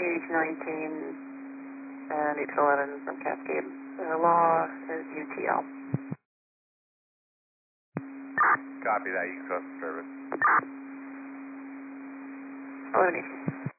EH19 and H11 from Cascade. The law is UTL. Copy that, you can trust the service. 11